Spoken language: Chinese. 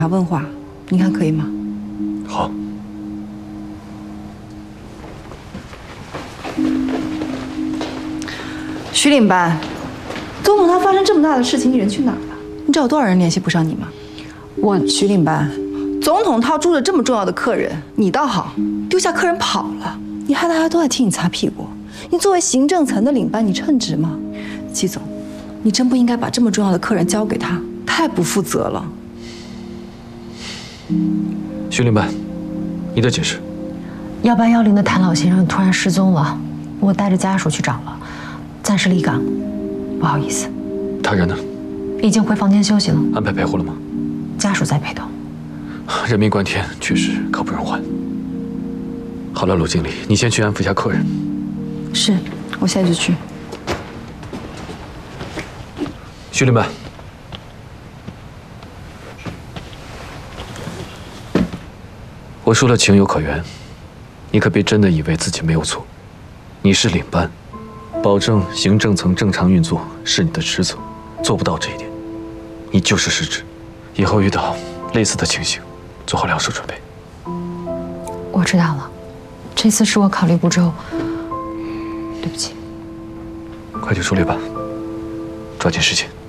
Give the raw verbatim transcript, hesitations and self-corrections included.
他问话，你看可以吗？ 好。 徐领班，总统他发生这么大的事情，你人去哪儿了？你知道有多少人联系不上你吗？我徐领班，总统套住了这么重要的客人，你倒好，丢下客人跑了，你害大家都在替你擦屁股。你作为行政层的领班，你称职吗？季总，你真不应该把这么重要的客人交给他，太不负责了。 徐领班，你的解释？ 幺八幺零的谭老先生突然失踪了，我带着家属去找了，暂时离岗，不好意思。 他人呢？ 已经回房间休息了。 安排陪护了吗？ 家属在陪同。 人命关天，确实刻不容缓。好了，鲁经理，你先去安抚一下客人。 是，我现在就去。 徐领班，我说了情有可原，你可别真的以为自己没有错。你是领班，保证行政层正常运作是你的职责，做不到这一点，你就是失职。以后遇到类似的情形，做好两手准备。 我知道了，这次是我考虑不周，对不起。 快去处理吧，抓紧时间。